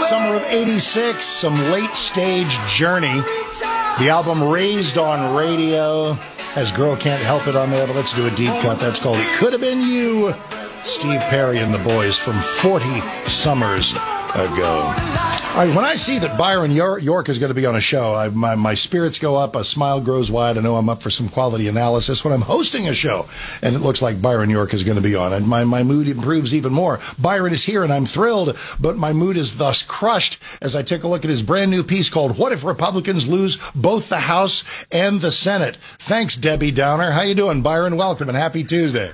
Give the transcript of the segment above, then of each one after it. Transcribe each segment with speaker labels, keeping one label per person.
Speaker 1: summer of '86, some late stage Journey. The album Raised on Radio has Girl Can't Help It on there, but let's do a deep cut. That's called It Could Have Been You. Steve Perry and the Boys from 40 summers ago. When I see that Byron York is going to be on a show, my spirits go up, a smile grows wide. I know I'm up for some quality analysis. When I'm hosting a show and it looks like Byron York is going to be on, and my mood improves even more. Byron is here and I'm thrilled, but my mood is thus crushed as I take a look at his brand new piece called What If Republicans Lose Both the House and the Senate? Thanks, Debbie Downer. How you doing, Byron? Welcome and happy Tuesday.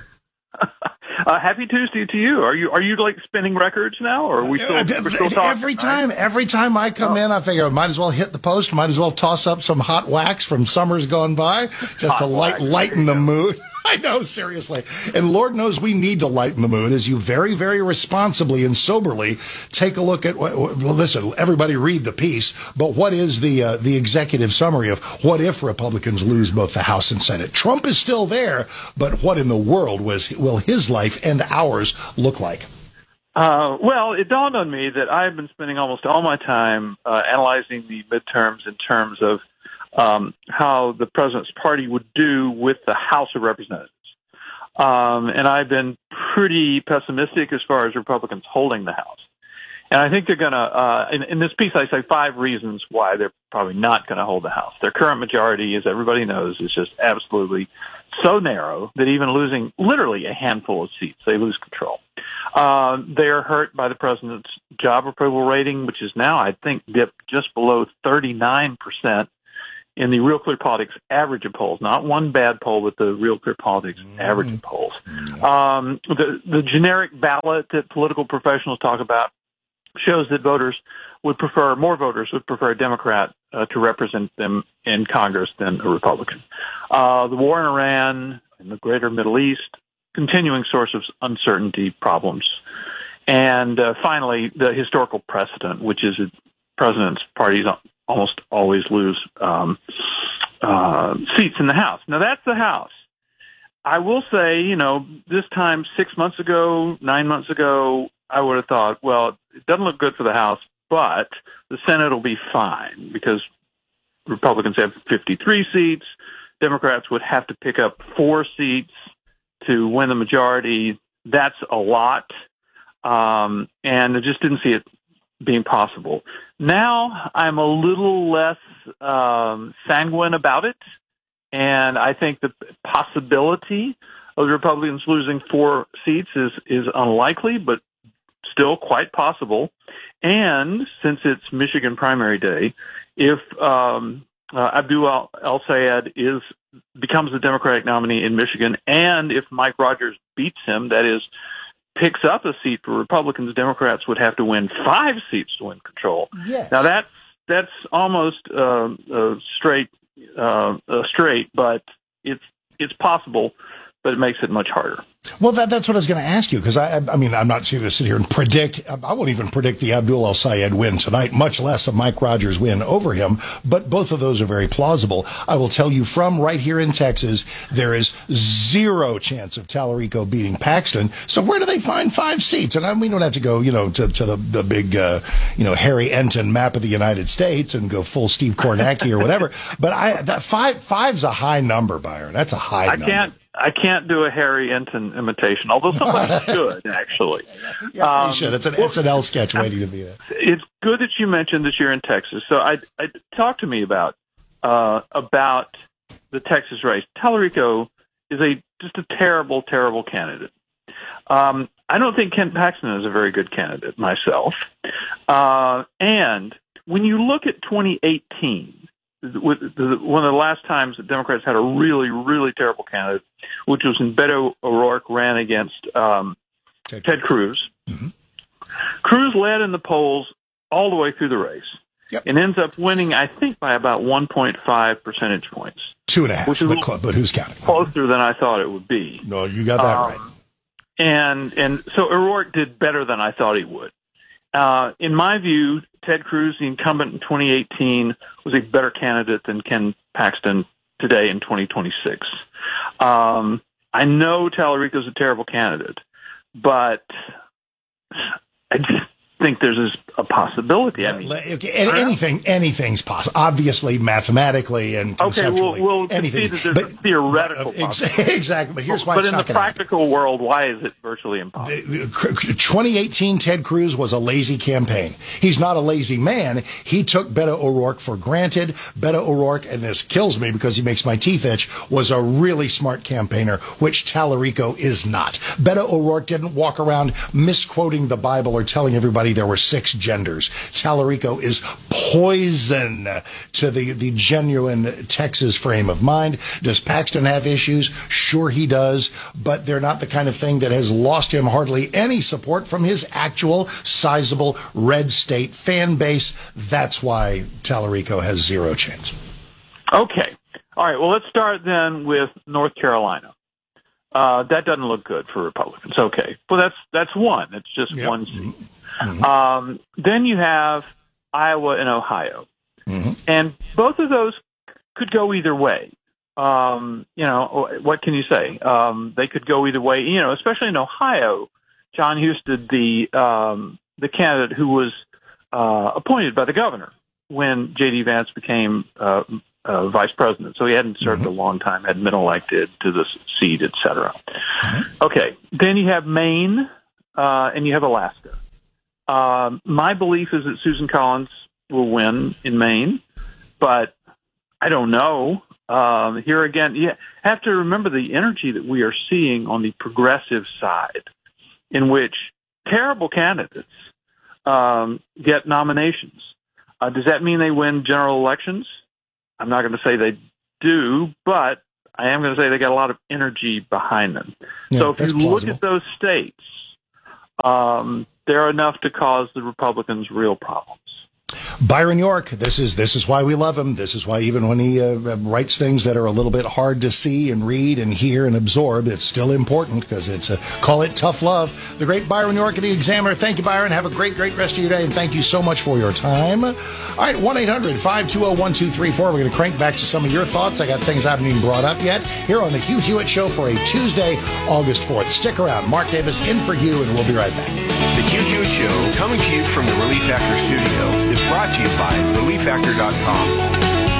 Speaker 2: Happy Tuesday to you. Are you like spinning records now, or are we still talking?
Speaker 1: Every time I come in, I figure I might as well hit the post, might as well toss up some hot wax from summers gone by, just to lighten the mood. I know, seriously. And Lord knows we need to lighten the mood as you very, very responsibly and soberly take a look at, well, listen, everybody read the piece, but what is the executive summary of what if Republicans lose both the House and Senate? Trump is still there, but what in the world will his life and ours look like?
Speaker 2: Well, it dawned on me that I've been spending almost all my time analyzing the midterms in terms of how the president's party would do with the House of Representatives. And I've been pretty pessimistic as far as Republicans holding the House. And I think they're going to, in this piece, I say 5 reasons why they're probably not going to hold the House. Their current majority, as everybody knows, is just absolutely so narrow that even losing literally a handful of seats, they lose control. They're hurt by the president's job approval rating, which is now, I think, dipped just below 39%. In the Real Clear Politics average of polls, not one bad poll, but the Real Clear Politics average of polls. The generic ballot that political professionals talk about shows that more voters would prefer a Democrat to represent them in Congress than a Republican. The war in Iran and the greater Middle East, continuing source of uncertainty, problems. And finally, the historical precedent, which is the president's parties almost always lose seats in the House. Now, that's the House. I will say, this time 6 months ago, 9 months ago, I would have thought, well, it doesn't look good for the House, but the Senate will be fine because Republicans have 53 seats. Democrats would have to pick up 4 seats to win the majority. That's a lot. And I just didn't see it being possible. Now I'm a little less sanguine about it, and I think the possibility of the Republicans losing 4 seats is unlikely, but still quite possible. And since it's Michigan primary day, if Abdul El-Sayed becomes the Democratic nominee in Michigan, and if Mike Rogers beats him, that is, picks up a seat for Republicans, Democrats would have to win 5 seats to win control.
Speaker 1: Yes.
Speaker 2: Now that's almost straight, but it's possible, but it makes it much harder.
Speaker 1: Well, that's what I was going to ask you, because I mean, I'm not going to sit here and predict. I won't even predict the Abdul El-Sayed win tonight, much less a Mike Rogers win over him. But both of those are very plausible. I will tell you from right here in Texas, there is 0 chance of Tallarico beating Paxton. So where do they find 5 seats? And we don't have to go, to the big, Harry Enton map of the United States and go full Steve Kornacki or whatever. But five's a high number, Byron. That's a high number.
Speaker 2: I can't do a Harry Enton imitation, although somebody should, actually.
Speaker 1: Yes, they should. It's an SNL sketch waiting to be there.
Speaker 2: It's good that you mentioned that you're in Texas. So talk to me about the Texas race. Tallarico is just a terrible, terrible candidate. I don't think Ken Paxton is a very good candidate myself. And when you look at 2018, one of the last times that Democrats had a really, really terrible candidate, which was when Beto O'Rourke ran against Ted Cruz. Mm-hmm. Cruz led in the polls all the way through the race, and ends up winning, I think, by about 1.5 percentage points.
Speaker 1: 2.5,
Speaker 2: which is
Speaker 1: but who's counting?
Speaker 2: Closer than I thought it would be.
Speaker 1: No, you got that right.
Speaker 2: And so O'Rourke did better than I thought he would. In my view, Ted Cruz, the incumbent in 2018, was a better candidate than Ken Paxton today in 2026. I know Tallarico's a terrible candidate, but I just think there's a possibility. I mean,
Speaker 1: anything's possible. Obviously, mathematically and conceptually,
Speaker 2: we'll
Speaker 1: anything.
Speaker 2: Concede that there's a theoretical possibility.
Speaker 1: Exactly. But here's why.
Speaker 2: But in the practical world, why is it virtually impossible?
Speaker 1: 2018, Ted Cruz was a lazy campaign. He's not a lazy man. He took Beto O'Rourke for granted. Beto O'Rourke, and this kills me because he makes my teeth itch, was a really smart campaigner, which Tallarico is not. Beto O'Rourke didn't walk around misquoting the Bible or telling everybody there were 6 genders. Tallarico is poison to the genuine Texas frame of mind. Does Paxton have issues? Sure he does, but they're not the kind of thing that has lost him hardly any support from his actual sizable red state fan base. That's why Tallarico has 0 chance.
Speaker 2: Okay. All right. Well, let's start then with North Carolina. That doesn't look good for Republicans. Okay. Well, that's one. It's just one seat. Mm-hmm. Then you have Iowa and Ohio. Mm-hmm. And both of those could go either way. What can you say? They could go either way, especially in Ohio. John Husted, the candidate who was appointed by the governor when J.D. Vance became vice president. So he hadn't served a long time, hadn't been elected to the seat, et cetera. Okay. Then you have Maine and you have Alaska. My belief is that Susan Collins will win in Maine, but I don't know. Here again, you have to remember the energy that we are seeing on the progressive side, in which terrible candidates get nominations. Does that mean they win general elections? I'm not going to say they do, but I am going to say they got a lot of energy behind them. Yeah, so if you look at those states, they're enough to cause the Republicans real problems.
Speaker 1: Byron York, this is why we love him. This is why even when he writes things that are a little bit hard to see and read and hear and absorb, it's still important because it's call it tough love. The great Byron York of the Examiner. Thank you, Byron. Have a great rest of your day, and thank you so much for your time. All right, 1-800-520-1234. We're going to crank back to some of your thoughts. I got things I haven't even brought up yet here on the Hugh Hewitt Show for a Tuesday, August 4th. Stick around. Mark Davis in for Hugh, and we'll be right back.
Speaker 3: The Hugh Hewitt Show, coming to you from the Relief Factor studio, is brought to you by ReliefFactor.com.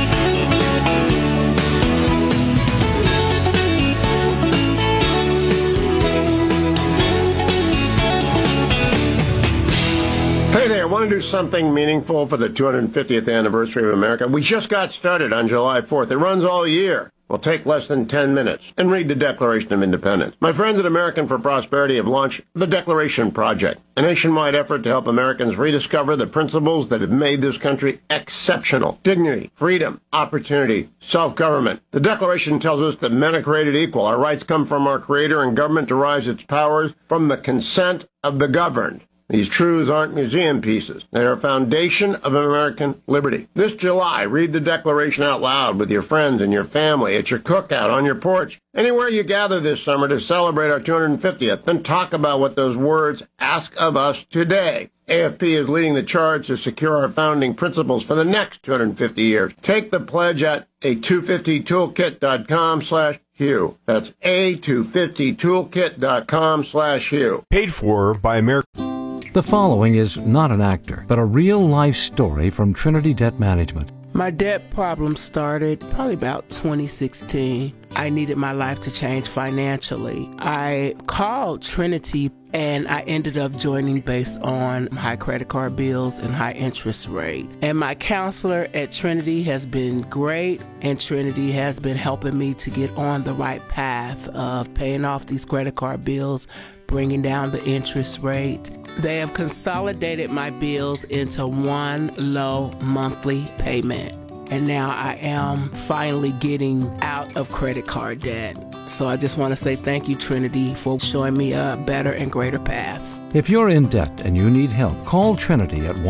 Speaker 4: Hey there, want to do something meaningful for the 250th anniversary of America? We just got started on July 4th. It runs all year. Will take less than 10 minutes and read the Declaration of Independence. My friends at American for Prosperity have launched the Declaration Project, a nationwide effort to help Americans rediscover the principles that have made this country exceptional. Dignity, freedom, opportunity, self-government. The Declaration tells us that men are created equal. Our rights come from our Creator, and government derives its powers from the consent of the governed. These truths aren't museum pieces. They are a foundation of American liberty. This July, read the Declaration out loud with your friends and your family, at your cookout, on your porch, anywhere you gather this summer to celebrate our 250th. Then talk about what those words ask of us today. AFP is leading the charge to secure our founding principles for the next 250 years. Take the pledge at a250toolkit.com/Hugh. That's a250toolkit.com/Hugh.
Speaker 3: Paid for by American.
Speaker 5: The following is not an actor, but a real-life story from Trinity Debt Management.
Speaker 6: My debt problem started probably about 2016. I needed my life to change financially. I called Trinity, and I ended up joining based on high credit card bills and high interest rate. And my counselor at Trinity has been great, and Trinity has been helping me to get on the right path of paying off these credit card bills, bringing down the interest rate. They have consolidated my bills into one low monthly payment. And now I am finally getting out of credit card debt. So I just want to say thank you, Trinity, for showing me a better and greater path.
Speaker 5: If you're in debt and you need help, call Trinity at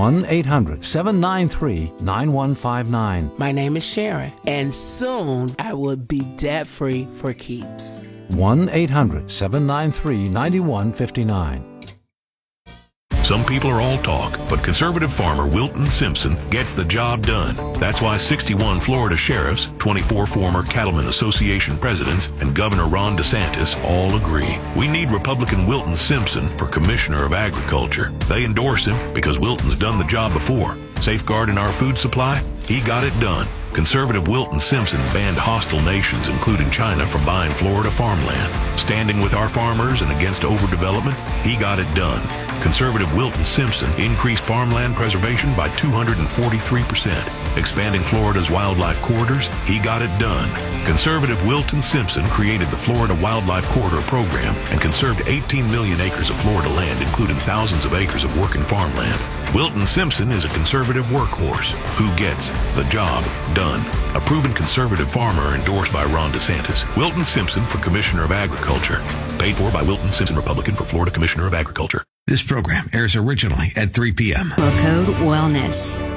Speaker 5: 1-800-793-9159.
Speaker 6: My name is Sharon, and soon I will be debt-free for keeps.
Speaker 5: 1-800-793-9159.
Speaker 7: Some people are all talk, but conservative farmer Wilton Simpson gets the job done. That's why 61 Florida sheriffs, 24 former Cattlemen Association presidents, and Governor Ron DeSantis all agree. We need Republican Wilton Simpson for Commissioner of Agriculture. They endorse him because Wilton's done the job before. Safeguarding our food supply? He got it done. Conservative Wilton Simpson banned hostile nations, including China, from buying Florida farmland. Standing with our farmers and against overdevelopment? He got it done. Conservative Wilton Simpson increased farmland preservation by 243%. Expanding Florida's wildlife corridors? He got it done. Conservative Wilton Simpson created the Florida Wildlife Corridor Program and conserved 18 million acres of Florida land, including thousands of acres of working farmland. Wilton Simpson is a conservative workhorse who gets the job done. A proven conservative farmer endorsed by Ron DeSantis. Wilton Simpson for Commissioner of Agriculture. Paid for by Wilton Simpson, Republican, for Florida Commissioner of Agriculture.
Speaker 8: This program airs originally at 3 p.m.
Speaker 9: Code Wellness.